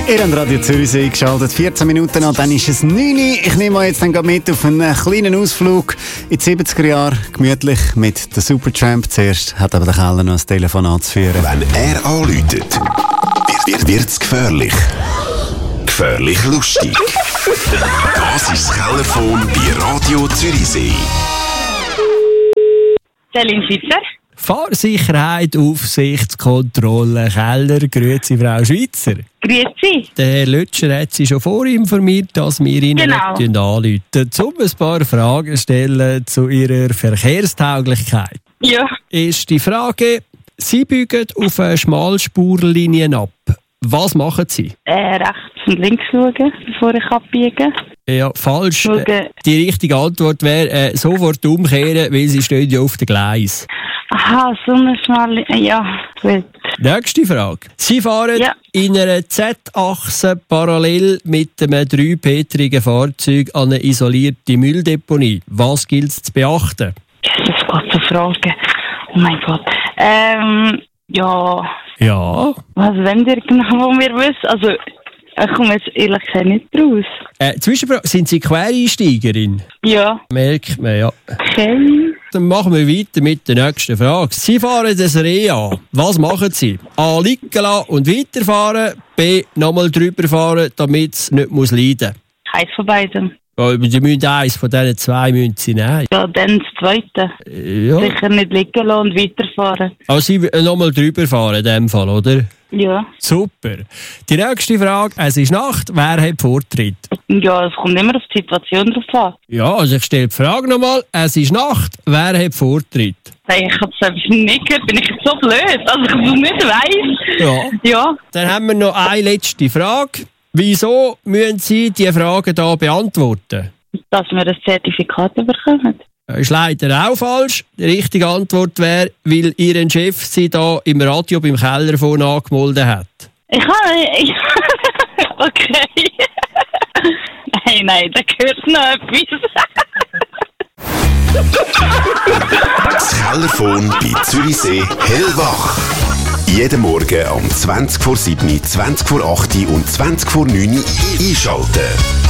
Ihr habt Radio Zürichsee eingeschaltet, 14 Minuten an, dann ist es 9 Uhr. Ich nehme euch jetzt dann mit auf einen kleinen Ausflug in die 70er Jahre, gemütlich mit der Supertramp. Zuerst hat aber der Keller noch ein Telefon anzuführen. Wenn er anläutet, wird es gefährlich. Gefährlich lustig. Das ist das Kellerphone bei Radio Zürichsee. Celine Schweizer. Fahrsicherheit, Aufsichtskontrolle, Keller, grüezi Frau Schweizer. Grüezi. Der Herr Lötscher hat Sie schon vorinformiert, dass wir Ihnen anrufen, um ein paar Fragen stellen zu Ihrer Verkehrstauglichkeit. Ja. Erste Frage. Sie biegen auf eine Schmalspurlinie ab. Was machen Sie? Rechts und links schauen, bevor ich abbiege. Ja, falsch. Schauen. Die richtige Antwort wäre sofort umkehren, weil Sie stehen ja auf dem Gleis. Aha, so eine schmale... Ja, gut. Nächste Frage. Sie fahren in einer Z-Achse parallel mit einem dreipetrigen Fahrzeug an eine isolierte Mülldeponie. Was gilt es zu beachten? Jesus Gott, so Frage. Oh mein Gott. Ja... Ja. Was wollen ihr genau, wo wir wissen? Also, ich komme jetzt ehrlich gesagt nicht raus. Zwischenfrage, sind Sie Quereinsteigerin? Ja. Merkt man, ja. Okay. Dann machen wir weiter mit der nächsten Frage. Sie fahren das Reh an. Was machen Sie? A. Liegen lassen und weiterfahren. B. Nochmal drüber fahren, damit es nicht leiden muss. Keins von beiden. Ja, Sie müssen eins von diesen zwei nehmen. Ja, dann das Zweite. Ja. Sicher nicht liegen lassen und weiterfahren. Also Sie nochmal drüber fahren in dem Fall, oder? Ja. Super. Die nächste Frage. Es ist Nacht. Wer hat Vortritt? Ja, es kommt immer auf die Situation drauf an. Ja, also ich stelle die Frage nochmal. Es ist Nacht. Wer hat Vortritt? Hey, ich habe es nicht gehört. Bin ich jetzt so blöd? Also, ich nicht weiss. Ja. Ja. Dann haben wir noch eine letzte Frage. Wieso müssen Sie diese Fragen hier beantworten? Dass wir ein Zertifikat bekommen. Das ist leider auch falsch. Die richtige Antwort wäre, weil Ihr Chef Sie hier im Radio beim Kellerphone angemeldet hat. Ich habe... Okay. Nein, da gehört noch etwas. Das Kellerphone bei Zürichsee hellwach. Jeden Morgen um 20 vor 7, 20 vor 8 und 20 vor 9 einschalten.